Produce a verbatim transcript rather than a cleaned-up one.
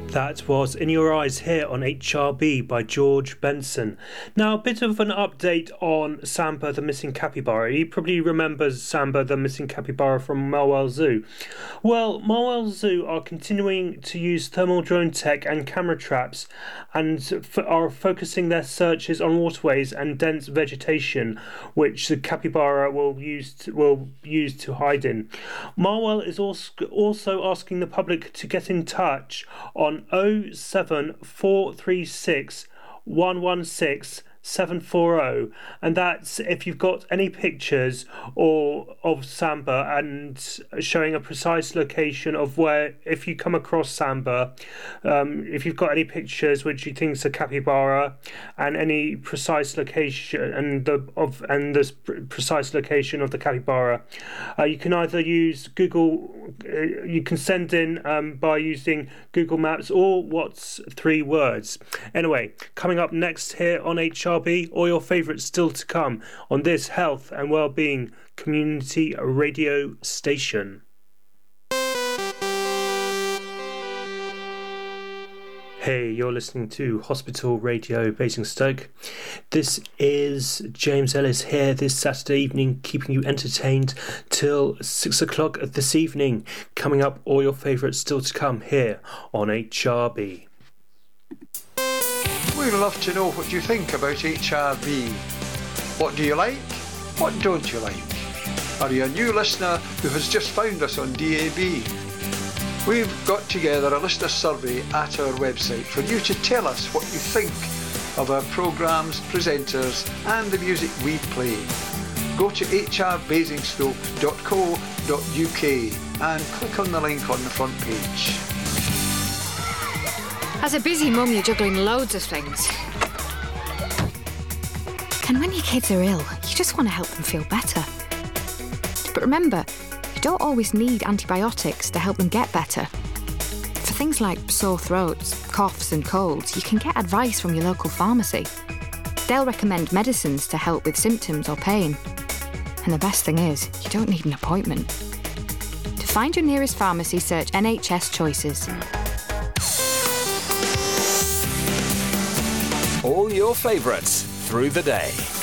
That was In Your Eyes here on H R B by George Benson. Now, a bit of an update on Samba the missing capybara. He probably remembers Samba the missing capybara from Marwell Zoo. Well, Marwell Zoo are continuing to use thermal drone tech and camera traps and f- are focusing their searches on waterways and dense vegetation, which the capybara will use to, will use to hide in. Marwell is also, also asking the public to get in touch on oh seven four three six one one six seven four oh, and that's if you've got any pictures or of Samba and showing a precise location of where, if you come across Samba, um, if you've got any pictures which you think is a capybara and any precise location and the of and the precise location of the capybara, uh, you can either use Google, uh, you can send in um, by using Google Maps or what's three words. Anyway, coming up next here on H R B, or your favourites still to come on this health and wellbeing community radio station. Hey, you're listening to Hospital Radio Basingstoke. This is James Ellis here this Saturday evening, keeping you entertained till six o'clock this evening. Coming up, all your favourites still to come here on H R B. We'd love to know what you think about H R B. What do you like? What don't you like? Are you a new listener who has just found us on D A B? We've got together a listener survey at our website for you to tell us what you think of our programmes, presenters and the music we play. Go to h r basingstoke dot co dot u k and click on the link on the front page. As a busy mum, you're juggling loads of things. And when your kids are ill, you just want to help them feel better. But remember, you don't always need antibiotics to help them get better. For things like sore throats, coughs and colds, you can get advice from your local pharmacy. They'll recommend medicines to help with symptoms or pain. And the best thing is, you don't need an appointment. To find your nearest pharmacy, search N H S Choices. All your favourites through the day.